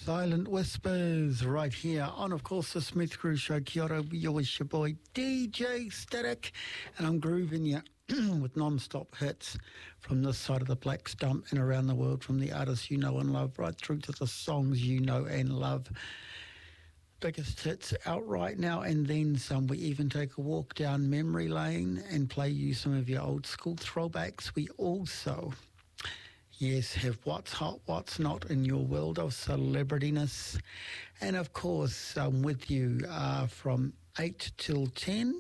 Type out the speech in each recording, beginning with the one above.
Silent Whispers right here on, of course, the Smith Crew Show. Kia ora, your boy DJ Static, and I'm grooving you with non-stop hits from this side of the black stump and around the world, from the artists you know and love right through to the songs you know and love. Biggest hits out right now and then some. We even take a walk down memory lane and play you some of your old school throwbacks. We also, yes, have what's hot, what's not in your world of celebrityness. And of course, I'm with you from 8 till 10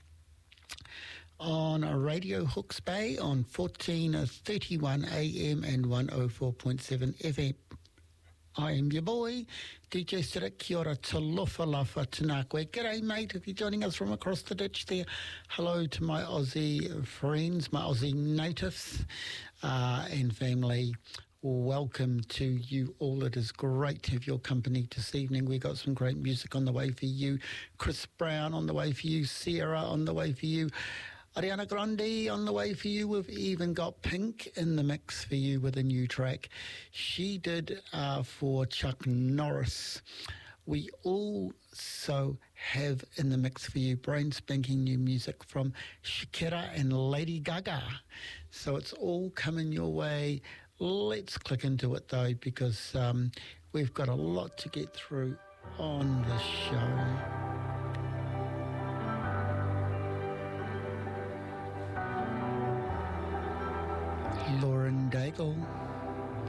on Radio Hawke's Bay on 1431 AM and 104.7 FM. I am your boy, DJ Static. Kia ora, talofa lafa tēnā koe. G'day, mate, if you're joining us from across the ditch there. Hello to my Aussie friends, my Aussie natives and family. Welcome to you all. It is great to have your company this evening. We got some great music on the way for you. Chris Brown on the way for you. Sierra on the way for you. Ariana Grande on the way for you. We've even got Pink in the mix for you with a new track she did for Chuck Norris. We also have in the mix for you brand spanking new music from Shakira and Lady Gaga. So it's all coming your way. Let's click into it though, because we've got a lot to get through on the show. Lauren Daigle.